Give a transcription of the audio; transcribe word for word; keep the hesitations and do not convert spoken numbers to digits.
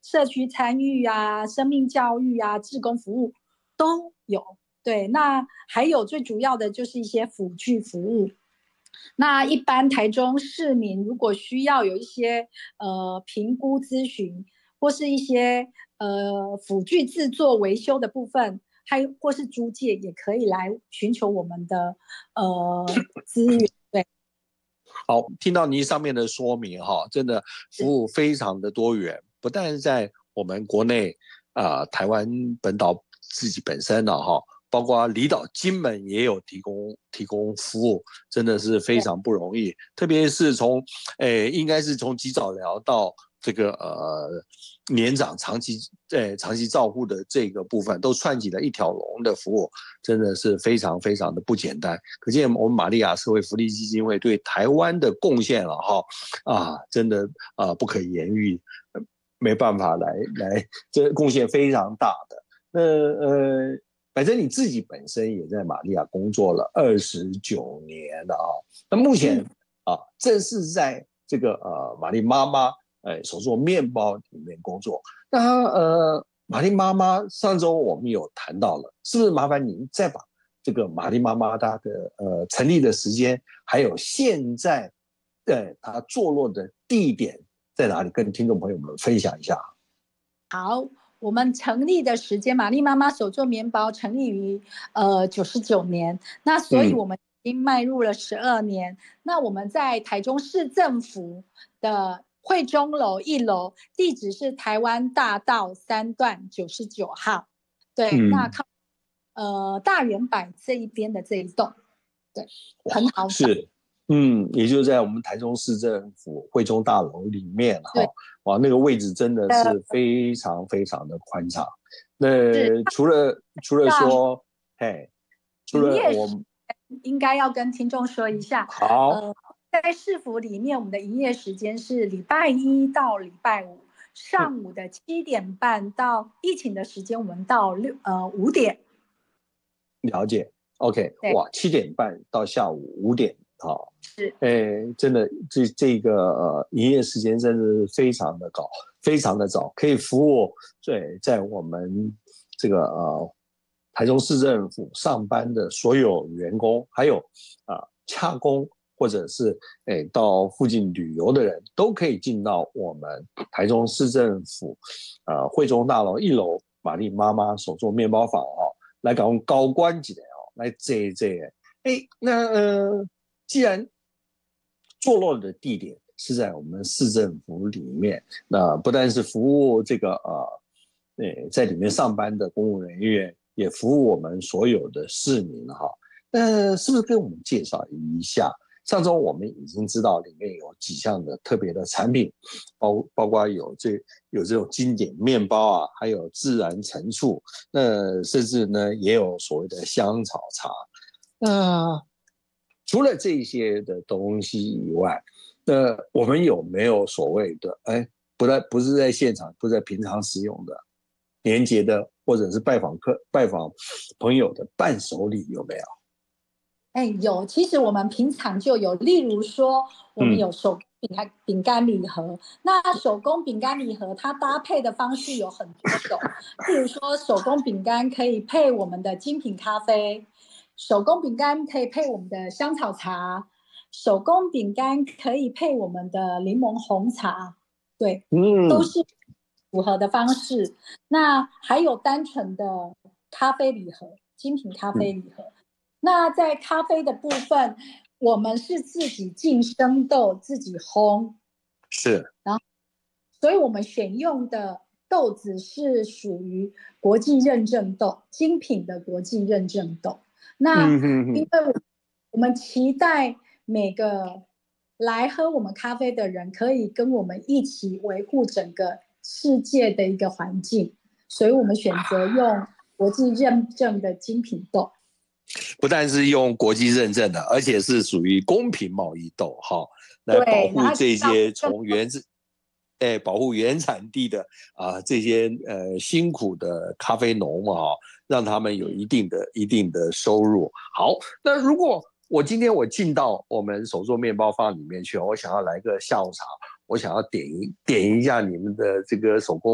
社区参与啊、生命教育啊、志工服务都有。对，那还有最主要的就是一些辅具服务。那一般台中市民如果需要有一些呃评估咨询，或是一些呃辅具制作维修的部分，还有或是租借，也可以来寻求我们的呃资源。对， 好，听到您上面的说明哈，真的服务非常的多元，不但是在我们国内啊、呃、台湾本岛自己本身的哈。包括离岛金门也有提供提供服务，真的是非常不容易。特别是从诶，应该是从及早疗到这个呃年长长期诶长期照护的这个部分，都串起了一条龙的服务，真的是非常非常的不简单。可见我们玛利亚社会福利基金会对台湾的贡献了哈啊，真的啊不可言喻，没办法来来，这贡献非常大的。那呃。反正你自己本身也在玛利亚工作了二十九年了啊，那目前啊正是在这个呃玛丽妈妈呃手做面包里面工作。那呃玛丽妈妈上周我们有谈到了，是不是麻烦您再把这个玛丽妈妈她的呃成立的时间，还有现在呃她坐落的地点在哪里，跟听众朋友们分享一下？ 好。我们成立的时间，玛丽妈妈手做面包成立于呃九十九年，那所以我们已经迈入了十二年。嗯、那我们在台中市政府的惠中楼一楼，地址是台湾大道三段九十九号。对，嗯、那靠呃大圆柏这一边的这一栋，对，很好找。 是。嗯，也就在我们台中市政府惠中大楼里面哈，哇，那个位置真的是非常非常的宽敞。那除了除了说，嘿，除了我们应该要跟听众说一下， 好， 呃，在市府里面，我们的营业时间是礼拜一到礼拜五上午的七点半到疫情的时间，我们到六呃五点。 了解 ，OK， 哇，七点半到下午五点。好， 是， 诶，真的，这这个呃营业时间真的是非常的高，非常的早，可以服务对在我们这个呃台中市政府上班的所有员工，还有啊、呃、洽工或者是诶到附近旅游的人，都可以进到我们台中市政府呃惠中大楼一楼玛丽妈妈手做面包坊哦，来搞高官级的哦，来这这哎那呃。既然坐落的地点是在我们市政府里面，那不但是服务这个呃，呃，在里面上班的公务人员，也服务我们所有的市民哈。那是不是跟我们介绍一下？上周我们已经知道里面有几项的特别的产品，包包括有这有这种经典面包啊，还有自然陈醋，那甚至呢也有所谓的香草茶。那除了这些的东西以外，那我们有没有所谓的哎，不在不是在现场，不在平常使用的年节的，或者是拜访客、拜访朋友的伴手礼有没有？ 哎，有，其实我们平常就有，例如说，我们有手工饼干、饼干礼盒。嗯、那手工饼干礼盒，它搭配的方式有很多种，例如说，手工饼干可以配我们的精品咖啡。手工饼干可以配我们的香草茶，手工饼干可以配我们的柠檬红茶，对，嗯，都是符合的方式。那还有单纯的咖啡礼盒，精品咖啡礼盒。嗯、那在咖啡的部分，我们是自己进生豆，自己烘， 是， 然后，所以我们选用的豆子是属于国际认证豆，精品的国际认证豆。那因为我们期待每个来喝我们咖啡的人可以跟我们一起维护整个世界的一个环境，所以我们选择用国际认证的精品豆。 不但是用国际认证的，而且是属于公平贸易豆哈，来保护这些从原自哎，保护原产地的啊这些呃辛苦的咖啡农嘛哈，让他们有一定的一定的收入。好，那如果我今天我进到我们手做面包坊里面去，我想要来个下午茶，我想要点一点一下你们的这个手工